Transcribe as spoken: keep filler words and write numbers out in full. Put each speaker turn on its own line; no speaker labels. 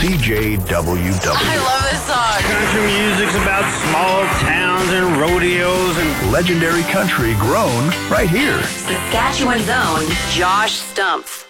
C J W W.
I love this song.
Country music's about small towns and rodeos and
legendary country grown right here.
Saskatchewan's own Josh Stumpf.